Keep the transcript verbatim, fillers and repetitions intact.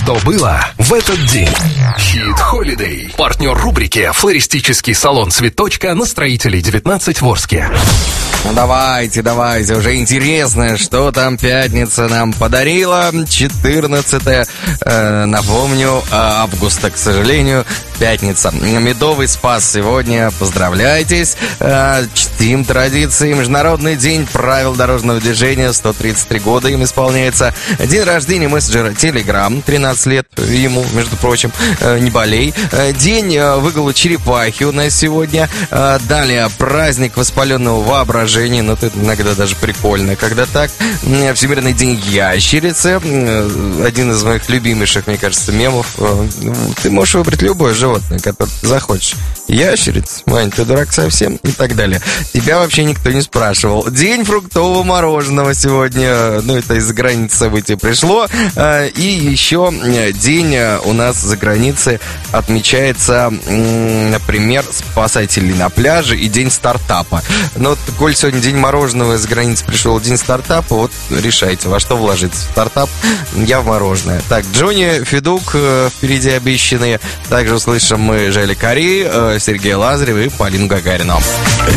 что было в этот день. Хит Holiday. Партнер рубрики «Флористический салон Цветочка» на Строителей девятнадцать в Орске. Ну давайте, давайте, уже интересно, что там пятница нам подарила. четырнадцатое, э, напомню, августа, к сожалению, пятница. Медовый Спас сегодня, поздравляйтесь. Э, чтим традиции. Международный день правил дорожного движения, сто тридцать три года им исполняется. День рождения мессенджера Telegram, тринадцать лет ему, между прочим, э, не болей. Э, день э, выгула черепахи у нас сегодня. Э, далее праздник воспаленного воображения. Ну, это иногда даже прикольно, когда так. Всемирный день ящерицы. Один из моих любимейших, мне кажется, мемов. Ты можешь выбрать любое животное, которое ты захочешь. Ящерица, Вань, ты дурак совсем? И так далее. Тебя вообще никто не спрашивал. День фруктового мороженого сегодня. Ну, это из-за границы событий пришло. И еще день у нас за границей отмечается, например, спасателей на пляже и день стартапа. Ну, вот, коль сегодня день мороженого, из границы пришел день стартапа, вот решайте, во что вложиться. Стартап, я в мороженое. Так, Джонни Федук впереди обещанные. Также услышим мы Желя Кари, Сергея Лазарева и Полину Гагарину.